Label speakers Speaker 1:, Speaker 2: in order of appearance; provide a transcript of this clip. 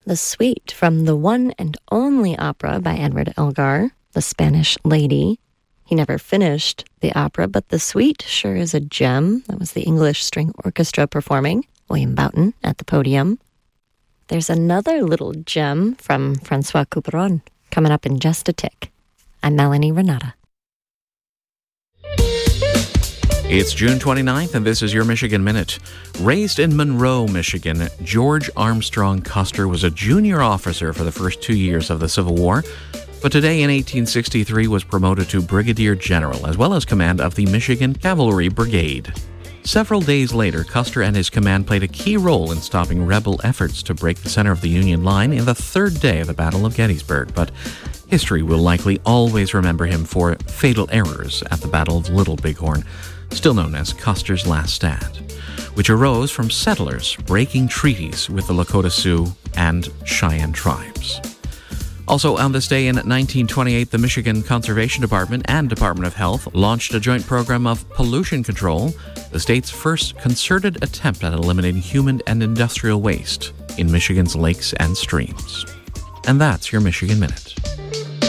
Speaker 1: the suite from the one and only opera by Edward Elgar, The Spanish Lady. He never finished the opera, but the suite sure is a gem. That was the English String Orchestra performing, William Boughton at the podium. There's another little gem from Francois Couperin coming up in just a tick. I'm Melanie Renata.
Speaker 2: It's June 29th, and this is your Michigan Minute. Raised in Monroe, Michigan, George Armstrong Custer was a junior officer for the first 2 years of the Civil War, but today in 1863 was promoted to brigadier general, as well as command of the Michigan Cavalry Brigade. Several days later, Custer and his command played a key role in stopping rebel efforts to break the center of the Union line in the third day of the Battle of Gettysburg, but history will likely always remember him for fatal errors at the Battle of Little Bighorn, still known as Custer's Last Stand, which arose from settlers breaking treaties with the Lakota Sioux and Cheyenne tribes. Also on this day in 1928, the Michigan Conservation Department and Department of Health launched a joint program of pollution control, the state's first concerted attempt at eliminating human and industrial waste in Michigan's lakes and streams. And that's your Michigan Minute.